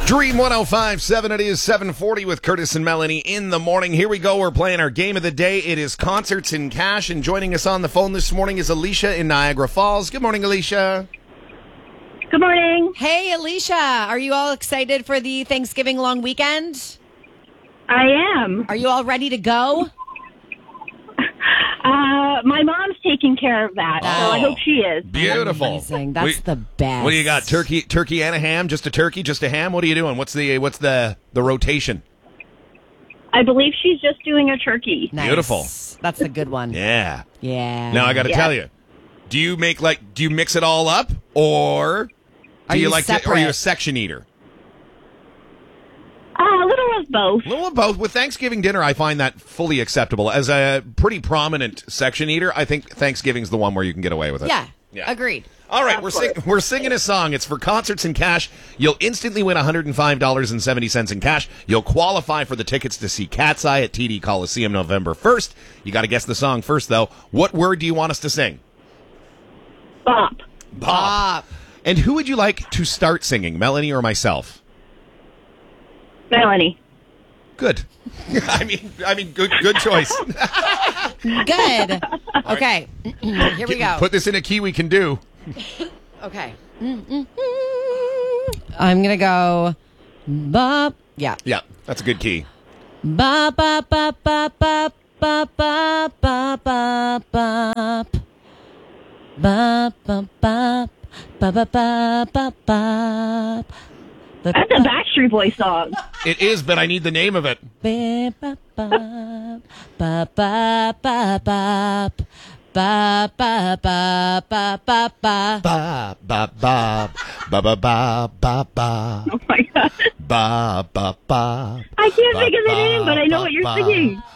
Dream 105.7, it is 7:40 with Curtis and Melanie in the morning. Here we go, we're playing our game of the day. It is Concerts in Cash, and joining us on the phone this morning is Alicia in Niagara Falls. Good morning, Alicia. Good morning. Hey, Alicia, are you all excited for the Thanksgiving long weekend? I am. Are you all ready to go? My mom's taking care of that, so I hope she is. Beautiful. Amazing. That's the best. What do you got? Turkey and a ham? Just a turkey, just a ham? What are you doing? What's the rotation? I believe she's just doing a turkey. Nice. Beautiful. That's the good one. Yeah. Yeah. Now I got to tell you, do you mix it all up, or Are you are you separate? a section eater? A little of both. A little of both. With Thanksgiving dinner, I find that fully acceptable. As a pretty prominent section eater, I think Thanksgiving's the one where you can get away with it. Yeah. Yeah. Agreed. All right, we're singing a song. It's for Concerts in Cash. You'll instantly win $105.70 in cash. You'll qualify for the tickets to see Cat's Eye at TD Coliseum November 1st. You got to guess the song first, though. What word do you want us to sing? Bop. Bop. And who would you like to start singing, Melanie or myself? Melanie. Good. I mean, good choice. Good. Okay. Here we go. Put this in a key we can do. Okay. I'm going to go bop. Yeah. Yeah, that's a good key. Bop, bop, bop, bop, bop, bop, bop, bop, bop, bop. Bop, bop, bop, bop, bop, bop, bop, bop. That's a Backstreet Boys song. It is, but I need the name of it. Bop, bop, bop, bop, bop, bop. Ba ba ba ba ba ba Ba ba ba ba ba ba ba ba Oh my God. ba ba ba. I can't think of the name, but I know what you're singing.